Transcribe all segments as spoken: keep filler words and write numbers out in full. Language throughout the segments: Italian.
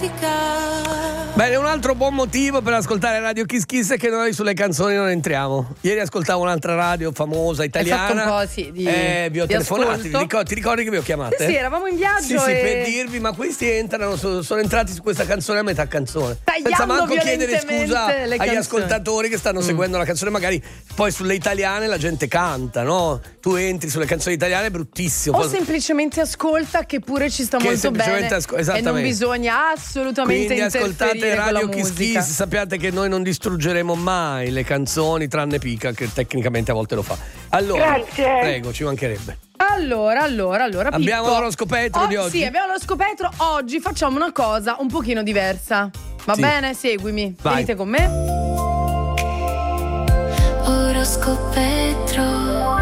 Bene, un altro buon motivo per ascoltare Radio Kiss Kiss è che noi sulle canzoni non entriamo. Ieri ascoltavo un'altra radio famosa italiana. Hai fatto un po', sì, di, eh, vi ho di telefonato, ti ricordi, ti ricordi che vi ho chiamato? Sì, sì, eravamo in viaggio. Sì, sì, e... per dirvi, ma questi entrano, sono, sono entrati su questa canzone a metà canzone. Tagliando senza manco chiedere scusa le agli canzoni. ascoltatori che stanno mm. seguendo la canzone. Magari poi sulle italiane la gente canta, no? Tu entri sulle canzoni italiane, è bruttissimo. O semplicemente ascolta, che pure ci sta che molto bene. Asco- e non bisogna assolutamente Quindi ascoltate Radio Kiss Kiss, sappiate che noi non distruggeremo mai le canzoni, tranne Pica che tecnicamente a volte lo fa. Allora, grazie. Prego, ci mancherebbe. Allora, allora, allora Pippo, abbiamo l'oroscopetro oh, di oggi. Sì, abbiamo l'oroscopetro. Oggi facciamo una cosa un pochino diversa. Va sì. bene? Seguimi. Vai. Venite con me. Oroscopetro.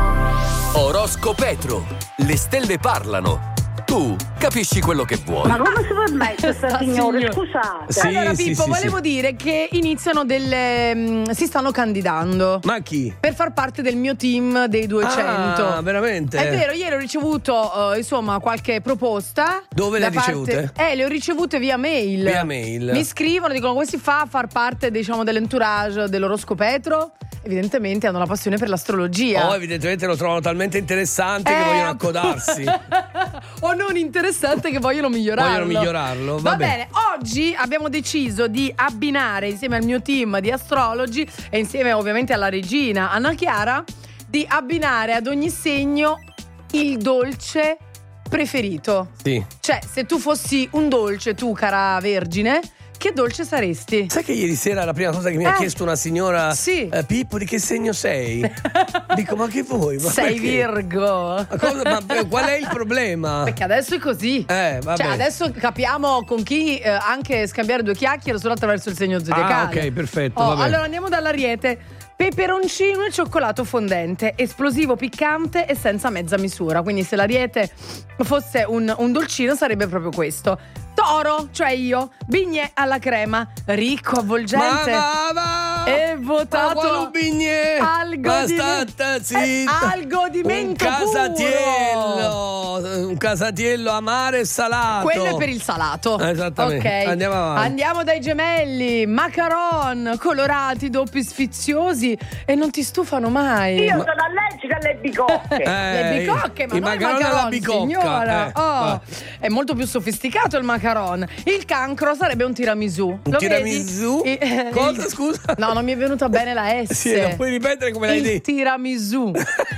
Oroscopetro. Le stelle parlano. Tu capisci quello che vuoi. Ma come si permette questa signore? Scusate. Sì, allora sì, Pippo, sì, volevo sì. dire che iniziano delle mh, si stanno candidando. Ma chi? Per far parte del mio team dei duecento. Ah, veramente? È vero, ieri ho ricevuto uh, insomma qualche proposta. Dove le hai parte... ricevute? Eh, le ho ricevute via mail. Via mail. Mi scrivono, dicono come si fa a far parte, diciamo, dell'entourage dell'oroscopetro. Evidentemente hanno la passione per l'astrologia. Oh, evidentemente lo trovano talmente interessante eh, che vogliono accodarsi. O non interessante che vogliono migliorarlo. Vogliono migliorarlo. Va, Va bene. bene, oggi abbiamo deciso di abbinare insieme al mio team di astrologi e insieme ovviamente alla regina Anna Chiara, di abbinare ad ogni segno il dolce preferito. Sì. Cioè, se tu fossi un dolce, tu cara Vergine, che dolce saresti? Sai che ieri sera la prima cosa che mi eh, ha chiesto una signora, sì. eh, Pippo, di che segno sei? Dico, ma che vuoi? Ma sei perché? Virgo. Ma, cosa, ma qual è il problema? Perché adesso è così. Eh, vabbè. Cioè, adesso capiamo con chi eh, anche scambiare due chiacchiere solo attraverso il segno zodiacale. Ah, ok, perfetto. Oh, vabbè. allora andiamo dall'Ariete. Peperoncino e cioccolato fondente, esplosivo, piccante e senza mezza misura. Quindi se l'Ariete fosse un, un dolcino sarebbe proprio questo. Toro, cioè io, bignè alla crema, ricco, avvolgente. Ma va, va. E votato al bignè. Al godimento. Eh, al godimento un casatiello, puro. un casatiello amaro e salato. Quello è per il salato. Esattamente. Ok. Andiamo avanti. Andiamo dai gemelli. Macaron, colorati, doppi, sfiziosi e non ti stufano mai. Io sono allergica alle bicocche. Eh, Le bicocche, ma i non macaron il macaron, alla bicocca. signora. Eh, oh, va. è molto più sofisticato il macaron. Il cancro sarebbe un tiramisù. Un Lo tiramisù? vedi? I- Cosa, il- scusa? No, non mi è venuta bene la S. Sì, lo puoi ripetere come l'hai Il detto? tiramisù.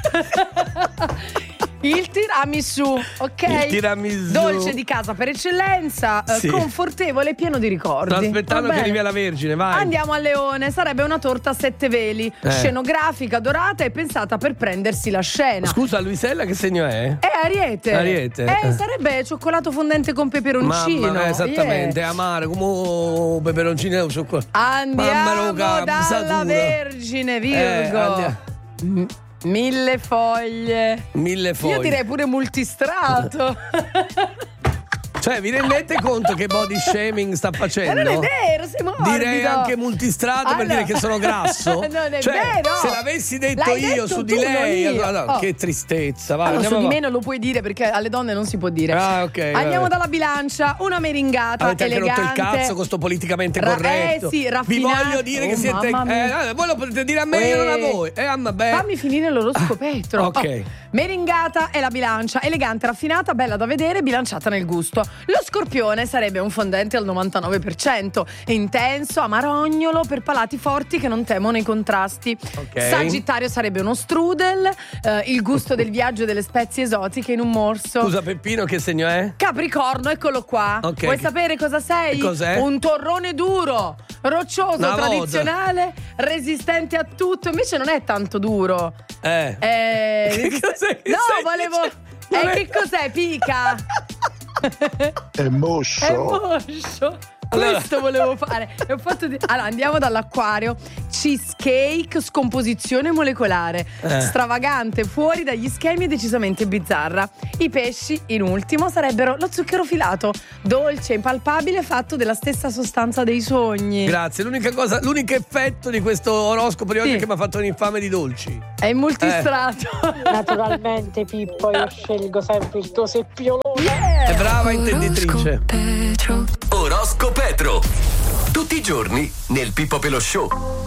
Il tiramisù, ok? Il tiramisù. Dolce di casa per eccellenza, eh, Sì. confortevole e pieno di ricordi. Sto aspettando Va che bene. arrivi alla Vergine, vai. Andiamo al Leone, sarebbe una torta a sette veli, Eh. scenografica, dorata e pensata per prendersi la scena. Scusa, Luisella che segno è? È Ariete. Ariete. Eh, Eh. sarebbe cioccolato fondente con peperoncino. Mamma, eh, esattamente, Yeah. amaro, come oh, peperoncino e cioccolato. Andiamo Mamma, dalla satura. Vergine, Virgo. Eh, andiamo. M- mille foglie. Mille foglie. Io direi pure multistrato. Cioè, vi rendete conto che body shaming sta Ma facendo? non è vero, sei morbido. Direi anche multistrato per Allora- dire che sono grasso. Non è cioè, vero. se l'avessi detto L'hai io detto su tu, di lei, non io. allora, no, Oh. che tristezza. Vai, Allora, su andiamo di me avanti. non lo puoi dire perché alle donne non si può dire. Ah, ok, Andiamo vabbè. dalla bilancia, una meringata Avete anche elegante. rotto il cazzo con sto politicamente Ra- corretto. eh sì, Vi raffinato. voglio dire che Oh, siete. mamma mia. Eh, voi lo potete dire a me e non a Eh. voi. Eh, ah, vabbè. Fammi finire l'oroscopetro. Ok. Oh, meringata è la bilancia, elegante, raffinata, bella da vedere, bilanciata nel gusto. Lo scorpione sarebbe un fondente al novantanove per cento, intenso, amarognolo per palati forti che non temono i contrasti. Ok. Sagittario sarebbe uno strudel, eh, il gusto del viaggio e delle spezie esotiche in un morso. Scusa, Peppino, che segno è? Capricorno, eccolo qua. Ok. Vuoi sapere cosa sei? Che cos'è? Un torrone duro, roccioso, Una tradizionale, resistente a tutto. Invece non è tanto duro. Eh. Eh, Che resist- cos'è che no, stai volevo. dicendo? Eh, che cos'è? Pica? È moscio. È moscio. Allora- Questo volevo fare. E ho fatto di- Allora, andiamo dall'acquario. Cheesecake, scomposizione molecolare. Eh. Stravagante, fuori dagli schemi e decisamente bizzarra. I pesci, in ultimo, sarebbero lo zucchero filato. Dolce, impalpabile, fatto della stessa sostanza dei sogni. Grazie. L'unica cosa, l'unico effetto di questo oroscopo di oggi Sì. è che mi ha fatto un infame di dolci. È in multistrato. Naturalmente, Pippo, io scelgo sempre il tuo seppiolone. Yeah. È brava intenditrice. Oroscopetro. L'orosco Petro. Tutti i giorni nel Pippo Pelò Show.